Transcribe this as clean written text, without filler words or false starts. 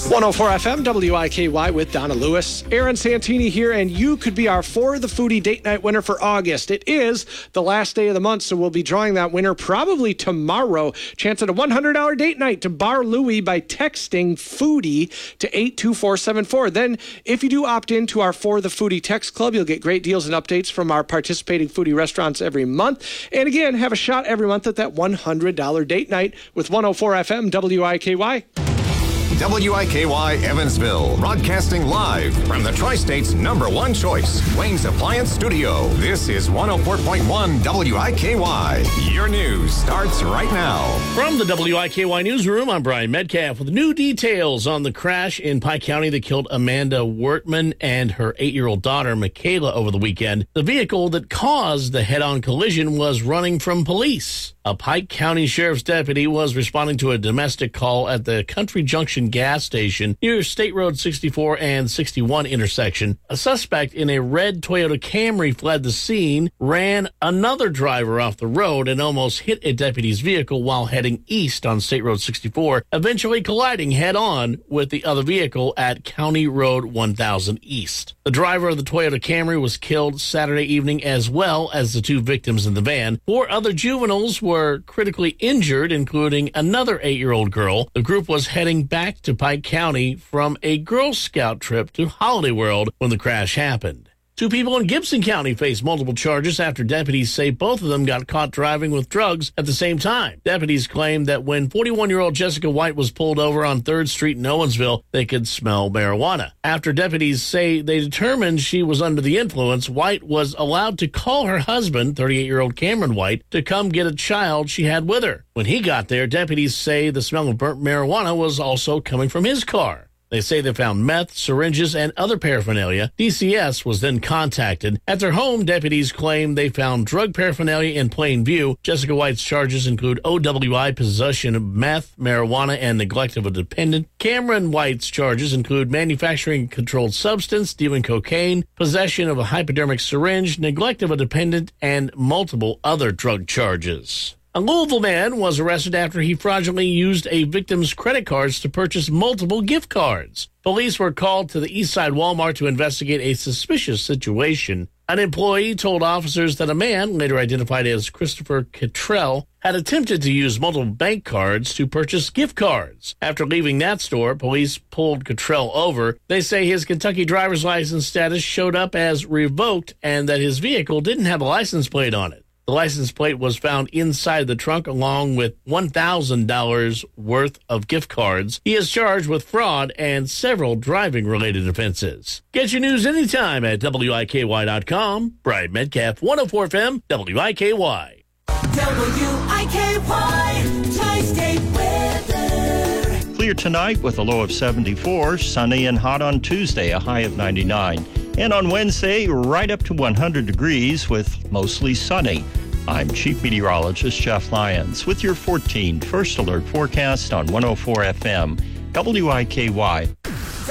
104 FM, WIKY with Donna Lewis. Aaron Santini here, and you could be our For the Foodie date night winner for August. It is the last day of the month, so we'll be drawing that winner probably tomorrow. Chance at a $100 date night to Bar Louie by texting Foodie to 82474. Then, if you do opt into our For the Foodie text club, you'll get great deals and updates from our participating foodie restaurants every month. And again, have a shot every month at that $100 date night with 104 FM, WIKY. WIKY Evansville, broadcasting live from the Tri-State's #1 choice, Wayne's Appliance Studio. This is 104.1 WIKY. Your news starts right now. From the WIKY newsroom, I'm Brian Metcalf with new details on the crash in Pike County that killed Amanda Wertman and her 8-year-old daughter, Michaela, over the weekend. The vehicle that caused the head-on collision was running from police. A Pike County Sheriff's deputy was responding to a domestic call at the Country Junction gas station near State Road 64 and 61 intersection. A suspect in a red Toyota Camry fled the scene, ran another driver off the road, and almost hit a deputy's vehicle while heading east on State Road 64, eventually colliding head-on with the other vehicle at County Road 1000 East. The driver of the Toyota Camry was killed Saturday evening, as well as the 2 victims in the van. 4 other juveniles were critically injured, including another 8-year-old girl. The group was heading back to Pike County from a Girl Scout trip to Holiday World when the crash happened. 2 people in Gibson County face multiple charges after deputies say both of them got caught driving with drugs at the same time. Deputies claim that when 41-year-old Jessica White was pulled over on 3rd Street in Owensville, they could smell marijuana. After deputies say they determined she was under the influence, White was allowed to call her husband, 38-year-old Cameron White, to come get a child she had with her. When he got there, deputies say the smell of burnt marijuana was also coming from his car. They say they found meth, syringes, and other paraphernalia. DCS was then contacted. At their home, deputies claim they found drug paraphernalia in plain view. Jessica White's charges include OWI, possession of meth, marijuana, and neglect of a dependent. Cameron White's charges include manufacturing a controlled substance, dealing cocaine, possession of a hypodermic syringe, neglect of a dependent, and multiple other drug charges. A Louisville man was arrested after he fraudulently used a victim's credit cards to purchase multiple gift cards. Police were called to the Eastside Walmart to investigate a suspicious situation. An employee told officers that a man, later identified as Christopher Cottrell, had attempted to use multiple bank cards to purchase gift cards. After leaving that store, police pulled Cottrell over. They say his Kentucky driver's license status showed up as revoked and that his vehicle didn't have a license plate on it. The license plate was found inside the trunk along with $1,000 worth of gift cards. He is charged with fraud and several driving-related offenses. Get your news anytime at WIKY.com. Brian Metcalf, 104 FM, WIKY. WIKY, Tri-State weather. Clear tonight with a low of 74, sunny and hot on Tuesday, a high of 99. And on Wednesday, right up to 100 degrees with mostly sunny. I'm Chief Meteorologist Jeff Lyons with your 14 First Alert forecast on 104 FM, WIKY.